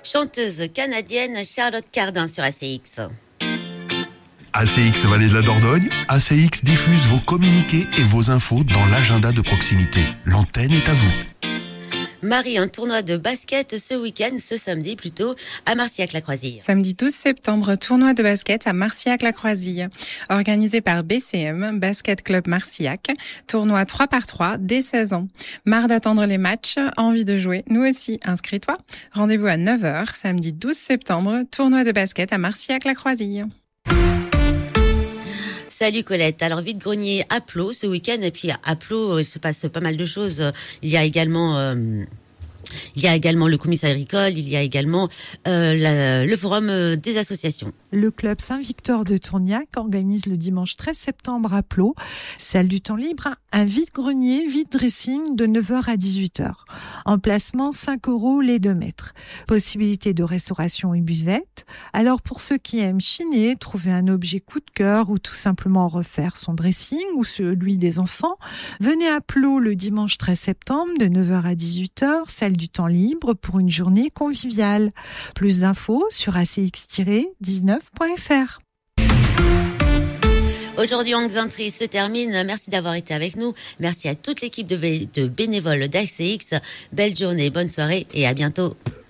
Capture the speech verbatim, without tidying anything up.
chanteuse canadienne Charlotte Cardin sur A C X. A C X Vallée de la Dordogne, A C X diffuse vos communiqués et vos infos dans l'agenda de proximité. L'antenne est à vous. Marie, un tournoi de basket ce week-end, ce samedi plutôt, à Marcillac-la-Croisille. Samedi douze septembre, tournoi de basket à Marcillac-la-Croisille. Organisé par B C M, Basket Club Marcillac. Tournoi trois par trois, dès seize ans. Marre d'attendre les matchs, envie de jouer, nous aussi, inscris-toi. Rendez-vous à neuf heures, samedi douze septembre, tournoi de basket à Marcillac-la-Croisille. Salut Colette. Alors vide-grenier à Plot ce week-end, et puis à Plot il se passe pas mal de choses. Il y a également euh, il y a également le commissariat agricole, il y a également euh, la, le forum des associations. Le club Saint-Victor de Tourniac organise le dimanche treize septembre à Plot, salle du temps libre, un vide-grenier, vide-dressing de neuf heures à dix-huit heures. Emplacement cinq euros les deux mètres. Possibilité de restauration et buvette. Alors pour ceux qui aiment chiner, trouver un objet coup de cœur ou tout simplement refaire son dressing ou celui des enfants, venez à Plot le dimanche treize septembre de neuf heures à dix-huit heures, salle du temps libre pour une journée conviviale. Plus d'infos sur a c x tiret dix-neuf point f r. Aujourd'hui, Angxantry se termine. Merci d'avoir été avec nous. Merci à toute l'équipe de, bé- de bénévoles d'A C X. Belle journée, bonne soirée et à bientôt.